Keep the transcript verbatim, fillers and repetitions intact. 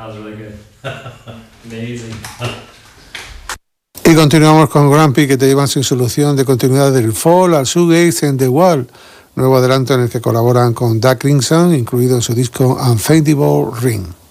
That was really good. Amazing. Y continuamos con Grumpy, que te llevan sin solución de continuidad del Fall al Shoegaze and the Wall, nuevo adelanto en el que colaboran con Doug Grimson, incluido en su disco Unfadable Ring.